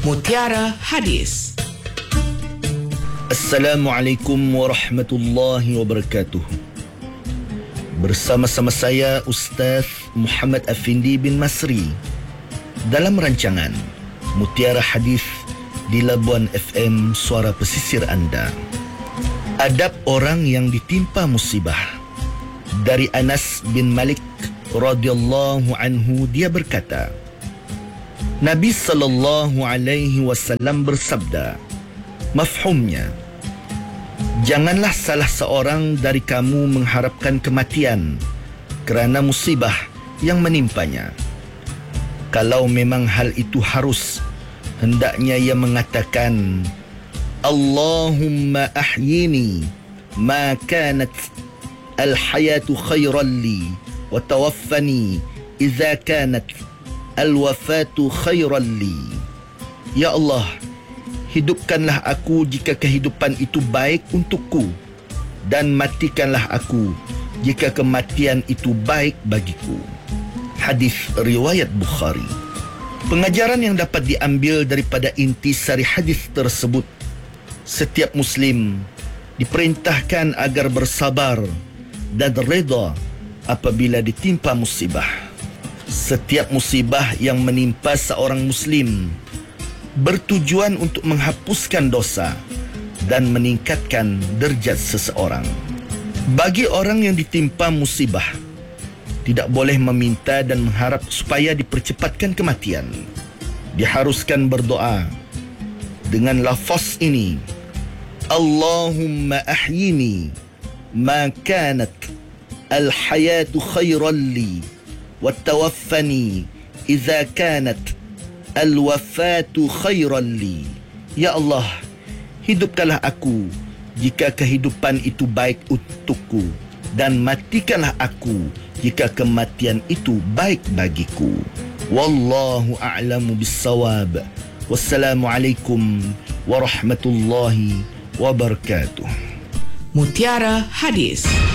Mutiara Hadis. Assalamualaikum warahmatullahi wabarakatuh. Bersama-sama saya Ustaz Muhammad Afindi bin Masri dalam rancangan Mutiara Hadis di Labuan FM, suara pesisir anda. Adab orang yang ditimpa musibah. Dari Anas bin Malik radhiyallahu anhu, dia berkata, Nabi sallallahu alaihi wasallam bersabda, mafhumnya, janganlah salah seorang dari kamu mengharapkan kematian kerana musibah yang menimpanya. Kalau memang hal itu harus, hendaknya ia mengatakan, Allahumma ahyini ma kanat al-hayatu khairan li wa tawaffani idza kanat al-wafatu khairan li. Ya Allah, hidupkanlah aku jika kehidupan itu baik untukku, dan matikanlah aku jika kematian itu baik bagiku. Hadis riwayat Bukhari. Pengajaran yang dapat diambil daripada intisari hadis tersebut, setiap Muslim diperintahkan agar bersabar dan reda apabila ditimpa musibah. Setiap musibah yang menimpa seorang Muslim bertujuan untuk menghapuskan dosa dan meningkatkan derajat seseorang. Bagi orang yang ditimpa musibah, tidak boleh meminta dan mengharap supaya dipercepatkan kematian. Diharuskan berdoa dengan lafaz ini, Allahumma ahyini ma kanat al-hayatu khairan li wa tawaffani idza kanat al-wafatu khairan li. Ya Allah, hidupkanlah aku jika kehidupan itu baik untukku, dan matikanlah aku jika kematian itu baik bagiku. Wallahu a'lamu bis-shawab. Wassalamualaikum warahmatullahi wabarakatuh. Mutiara Hadis.